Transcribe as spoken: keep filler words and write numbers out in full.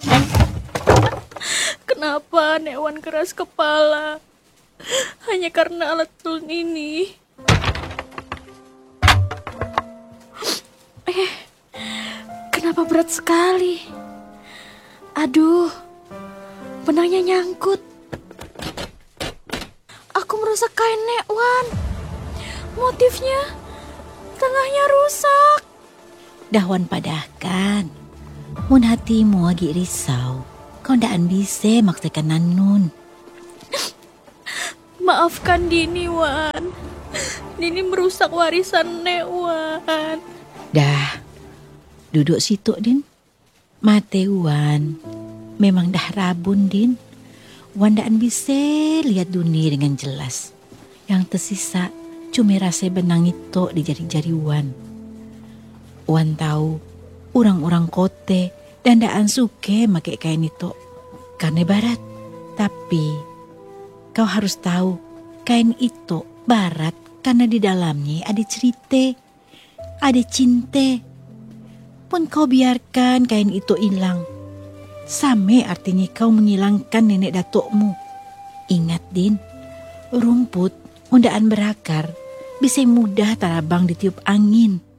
Kenapa Nekwan keras kepala? Hanya karena alat ulun ini. Eh, kenapa berat sekali? Aduh, benangnya nyangkut. Aku merusak kain Nekwan. Motifnya tengahnya rusak. Dahwan padahkan. Mun hatimu lagi risau, kau ndaan bisa maksakan nanun. Maafkan Dini, Wan. Dini merusak warisan Nekwan. Dah, duduk situ, Din. Mate Wan, memang dah rabun, Din. Wan ndaan bisa lihat dunia dengan jelas. Yang tersisa cuma rasa benang itu di jari-jari Wan. Wan tahu orang-orang kote dan ndaan suke make kain itu karena barat. Tapi kau harus tahu kain itu barat karena di dalamnya ada cerita, ada cinta. Pun kau biarkan kain itu hilang, sama artinya kau menghilangkan nenek datukmu. Ingat, Din, rumput undaan berakar bisa mudah tarabang ditiup angin.